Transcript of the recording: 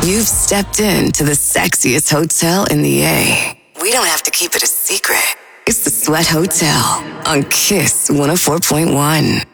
You've stepped into the sexiest hotel in the A. We don't have to keep it a secret. It's the Sweat Hotel on Kiss 104.1.